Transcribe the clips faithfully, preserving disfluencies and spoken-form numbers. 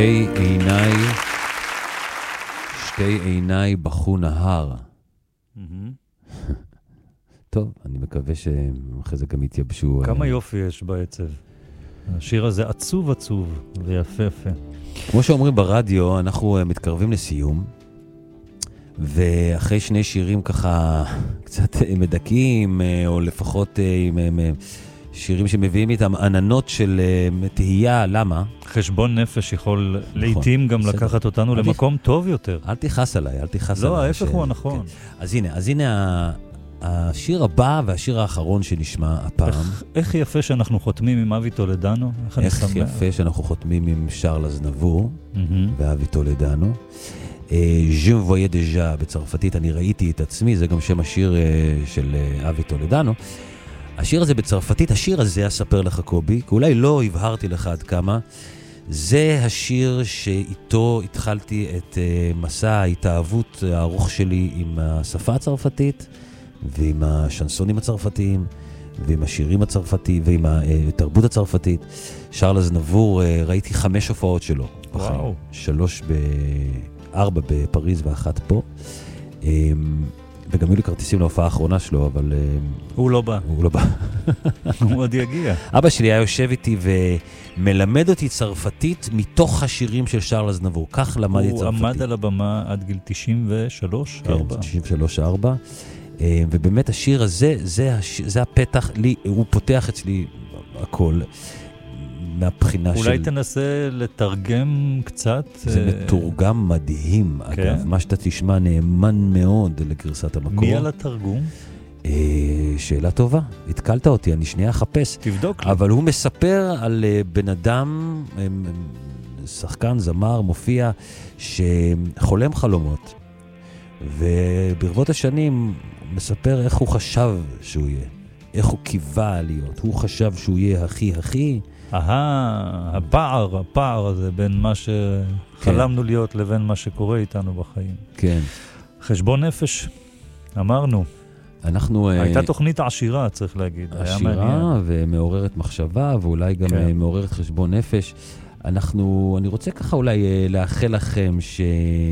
שתי עיניי, שתי עיניי בחו נהר. טוב, אני מקווה שאחרי זה גם יתייבשו. כמה יופי יש בעצב. השיר הזה עצוב עצוב ויפה יפה. כמו שאומרים ברדיו, אנחנו מתקרבים לסיום, ואחרי שני שירים ככה קצת מדקים, או לפחות עם שירים שמביאים איתם עננות של תהייה, למה? חשבון נפש יכול לעתים גם לקחת אותנו למקום טוב יותר. אל תיחס עליי, אל תיחס עליי. לא, ההפך הוא הנכון. אז הנה, אז הנה השיר הבא והשיר האחרון שנשמע הפעם. איך יפה שאנחנו חותמים עם אבי טולדנו. איך יפה שאנחנו חותמים עם שרל אזנבור ואבי טולדנו. Je me voyais déjà בצרפתית, אני ראיתי את עצמי, זה גם שם השיר של אבי טולדנו. השיר הזה בצרפתית, השיר הזה אספר לך קובי, כי אולי לא הבהרתי לך עד כמה, זה השיר שאיתו התחלתי את מסע ההתאהבות הארוך שלי עם השפה הצרפתית, ועם השנסונים הצרפתיים, ועם השירים הצרפתיים, ועם התרבות הצרפתית. שרל אזנבור, ראיתי חמש הופעות שלו. וואו. שלוש ב... ארבע בפריז ואחת פה. וגם היו לי כרטיסים להופעה האחרונה שלו, אבל... הוא לא בא. הוא לא בא. הוא עוד יגיע. אבא שלי היה יושב איתי ומלמד אותי צרפתית מתוך השירים של שרל אזנבור. כך למדתי צרפתית. הוא עמד על הבמה עד גיל תשעים ושלוש, ארבע. כן, תשעים ושלוש, ארבע. ובאמת השיר הזה, זה, הש... זה הפתח לי, הוא פותח אצלי הכל. מהבחינה אולי של... אולי תנסה לתרגם קצת. זה מתורגם מדהים. כן. אגב, מה שאתה תשמע נאמן מאוד לגרסת המקור. מי על התרגום? אה, שאלה טובה. התקלת אותי, אני שנייה אחפש. תבדוק לי. אבל הוא מספר על בן אדם, שחקן, זמר, מופיע, שחולם חלומות. וברבות השנים הוא מספר איך הוא חשב שהוא יהיה. איך הוא קיווה להיות. הוא חשב שהוא יהיה הכי הכי... אהה, הפער, הפער הזה בין מה שחלמנו להיות לבין מה שקורה איתנו בחיים. כן. חשבון נפש, אמרנו. אנחנו... הייתה תוכנית עשירה, צריך להגיד. עשירה ומעוררת מחשבה, ואולי גם כן. מעוררת חשבון נפש. אנחנו, אני רוצה ככה אולי לאחל לכם ש...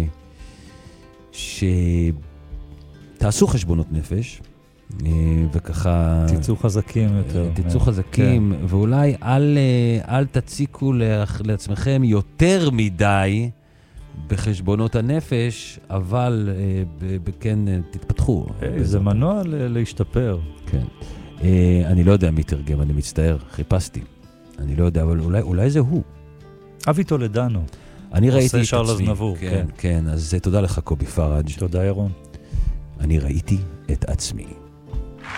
שתעשו חשבונות נפש. וככה... תצאו חזקים יותר. תצאו חזקים, כן. ואולי אל, אל תציקו לעצמכם יותר מדי בחשבונות הנפש, אבל כן, תתפתחו. Hey, זה מנוע להשתפר. כן. אני לא יודע מי תרגם, אני מצטער, חיפשתי. אני לא יודע, אבל אולי, אולי זה הוא. אבי טולדנו. אני ראיתי את שרל עצמי. אזנבור, כן, כן. כן, אז תודה לך קובי פראג'. תודה ירון. אני ראיתי את עצמי.